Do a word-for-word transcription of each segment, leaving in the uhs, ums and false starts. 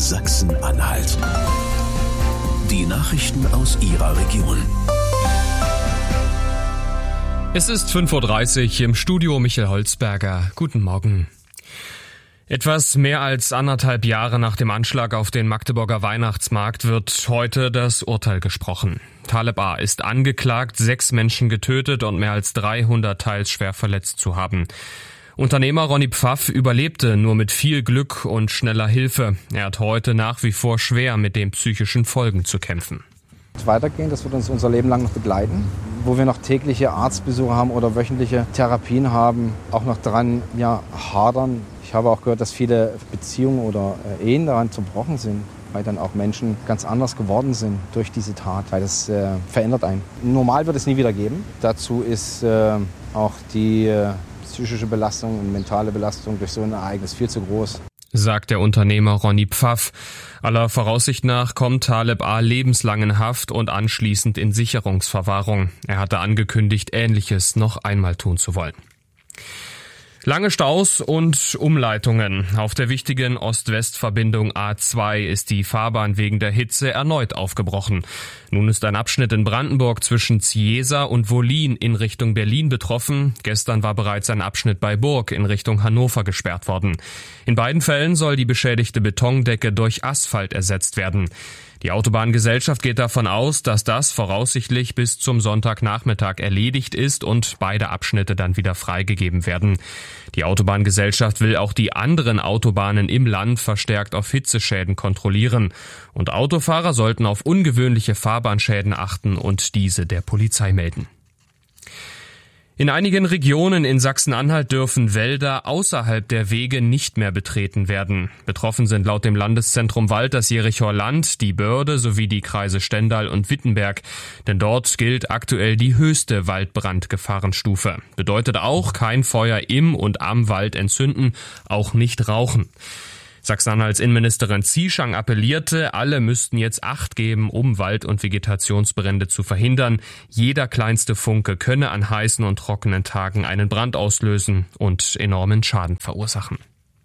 Sachsen-Anhalt. Die Nachrichten aus Ihrer Region. Es ist fünf Uhr dreißig, im Studio Michael Holzberger. Guten Morgen. Etwas mehr als anderthalb Jahre nach dem Anschlag auf den Magdeburger Weihnachtsmarkt wird heute das Urteil gesprochen. Taleb A. ist angeklagt, sechs Menschen getötet und mehr als dreihundert teils schwer verletzt zu haben. Unternehmer Ronny Pfaff überlebte nur mit viel Glück und schneller Hilfe. Er hat heute nach wie vor schwer mit den psychischen Folgen zu kämpfen. Weitergehen, das wird uns unser Leben lang noch begleiten. Wo wir noch tägliche Arztbesuche haben oder wöchentliche Therapien haben, auch noch dran ja, hadern. Ich habe auch gehört, dass viele Beziehungen oder Ehen daran zerbrochen sind, weil dann auch Menschen ganz anders geworden sind durch diese Tat, weil das äh, verändert einen. Normal wird es nie wieder geben. Dazu ist äh, auch die äh, psychische Belastung und mentale Belastung durch so ein Ereignis viel zu groß, sagt der Unternehmer Ronny Pfaff. Aller Voraussicht nach kommt Taleb A. lebenslang in Haft und anschließend in Sicherungsverwahrung. Er hatte angekündigt, Ähnliches noch einmal tun zu wollen. Lange Staus und Umleitungen. Auf der wichtigen Ost-West-Verbindung A zwei ist die Fahrbahn wegen der Hitze erneut aufgebrochen. Nun ist ein Abschnitt in Brandenburg zwischen Ziesa und Wollin in Richtung Berlin betroffen. Gestern war bereits ein Abschnitt bei Burg in Richtung Hannover gesperrt worden. In beiden Fällen soll die beschädigte Betondecke durch Asphalt ersetzt werden. Die Autobahngesellschaft geht davon aus, dass das voraussichtlich bis zum Sonntagnachmittag erledigt ist und beide Abschnitte dann wieder freigegeben werden. Die Autobahngesellschaft will auch die anderen Autobahnen im Land verstärkt auf Hitzeschäden kontrollieren. Und Autofahrer sollten auf ungewöhnliche Fahrbahnschäden achten und diese der Polizei melden. In einigen Regionen in Sachsen-Anhalt dürfen Wälder außerhalb der Wege nicht mehr betreten werden. Betroffen sind laut dem Landeszentrum Wald das Jerichower Land, die Börde sowie die Kreise Stendal und Wittenberg. Denn dort gilt aktuell die höchste Waldbrandgefahrenstufe. Bedeutet auch kein Feuer im und am Wald entzünden, auch nicht rauchen. Sachsen-Anhalts Innenministerin Zieschang appellierte, alle müssten jetzt Acht geben, um Wald- und Vegetationsbrände zu verhindern. Jeder kleinste Funke könne an heißen und trockenen Tagen einen Brand auslösen und enormen Schaden verursachen.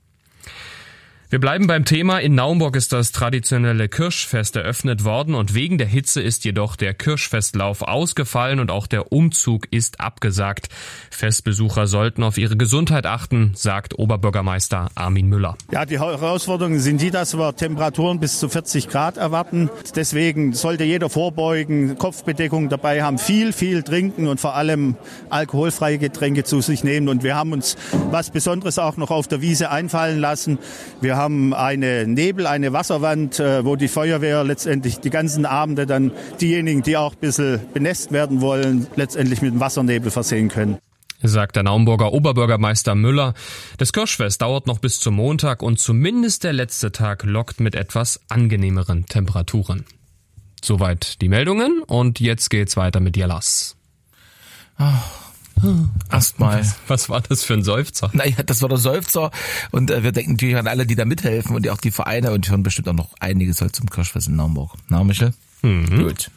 Wir bleiben beim Thema. In Naumburg ist das traditionelle Kirschfest eröffnet worden und wegen der Hitze ist jedoch der Kirschfestlauf ausgefallen und auch der Umzug ist abgesagt. Festbesucher sollten auf ihre Gesundheit achten, sagt Oberbürgermeister Armin Müller. Ja, die Herausforderungen sind die, dass wir Temperaturen bis zu vierzig Grad erwarten. Deswegen sollte jeder vorbeugen, Kopfbedeckung dabei haben, viel, viel trinken und vor allem alkoholfreie Getränke zu sich nehmen. Und wir haben uns was Besonderes auch noch auf der Wiese einfallen lassen. Wir Wir haben eine Nebel, eine Wasserwand, wo die Feuerwehr letztendlich die ganzen Abende dann diejenigen, die auch ein bisschen benässt werden wollen, letztendlich mit dem Wassernebel versehen können. Sagt der Naumburger Oberbürgermeister Müller. Das Kirschfest dauert noch bis zum Montag und zumindest der letzte Tag lockt mit etwas angenehmeren Temperaturen. Soweit die Meldungen und jetzt geht's weiter mit Jalas. Oh. Erstmal. Was, was war das für ein Seufzer? Naja, das war der Seufzer und äh, wir denken natürlich an alle, die da mithelfen und auch die Vereine und hören bestimmt auch noch einiges heute zum Kirschfest in Naumburg. Na, Michel? Mhm. Gut.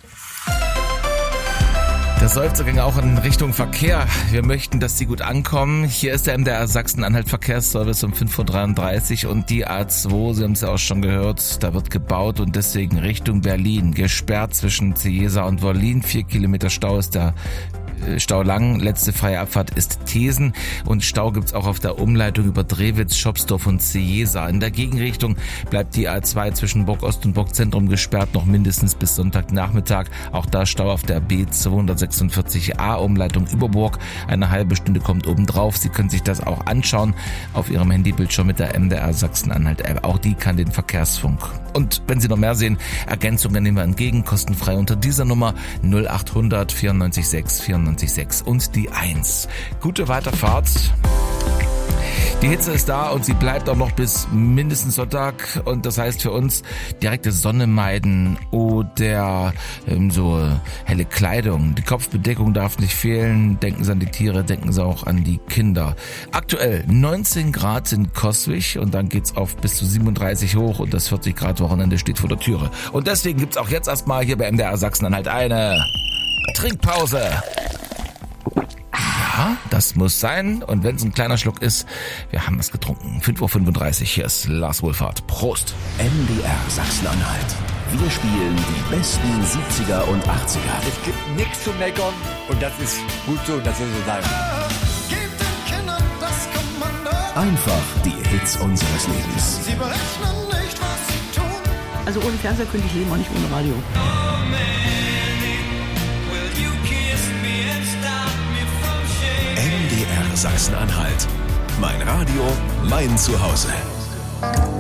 Der Seufzer ging auch in Richtung Verkehr. Wir möchten, dass Sie gut ankommen. Hier ist der M D R Sachsen-Anhalt Verkehrsservice um fünf Uhr dreiunddreißig und die A zwei, Sie haben es ja auch schon gehört, da wird gebaut und deswegen Richtung Berlin. Gesperrt zwischen Ziesa und Wollin. Vier Kilometer Stau ist der Stau lang, letzte freie Abfahrt ist Thesen und Stau gibt's auch auf der Umleitung über Drewitz, Schopsdorf und Ziesa. In der Gegenrichtung bleibt die A zwei zwischen Burg Ost und Burg Zentrum gesperrt, noch mindestens bis Sonntagnachmittag. Auch da Stau auf der B zweihundertsechsundvierzig A Umleitung über Burg. Eine halbe Stunde kommt obendrauf. Sie können sich das auch anschauen auf Ihrem Handybildschirm mit der M D R Sachsen-Anhalt App. Auch die kann den Verkehrsfunk. Und wenn Sie noch mehr sehen, Ergänzungen nehmen wir entgegen, kostenfrei unter dieser Nummer null achthundert vierundneunzig sechs vierundneunzig sechs und die eins. Gute Weiterfahrt. Die Hitze ist da und sie bleibt auch noch bis mindestens Sonntag und das heißt für uns direkte Sonne meiden oder ähm, so helle Kleidung. Die Kopfbedeckung darf nicht fehlen. Denken Sie an die Tiere, denken Sie auch an die Kinder. Aktuell neunzehn Grad in Coswig und dann geht's auf bis zu siebenunddreißig hoch und das vierzig Grad Wochenende steht vor der Türe. Und deswegen gibt's auch jetzt erstmal hier bei M D R Sachsen-Anhalt eine Trinkpause. Ah. Ja, das muss sein. Und wenn es ein kleiner Schluck ist, wir haben was getrunken. fünf Uhr fünfunddreißig, hier ist Lars Wohlfahrt. Prost. M D R Sachsen-Anhalt. Wir spielen die besten siebziger und achtziger. Es gibt nichts zu meckern und das ist gut so, das soll so sein. Einfach die Hits unseres Lebens. Sie berechnen nicht, was sie tun. Also ohne Fernseher könnte ich leben, auch nicht ohne Radio. M D R Sachsen-Anhalt. Mein Radio, mein Zuhause.